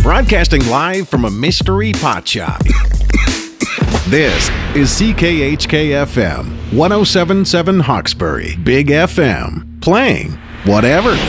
Broadcasting live from a mystery pot shop. This is CKHK-FM 107.7 Hawkesbury, Big FM, playing whatever.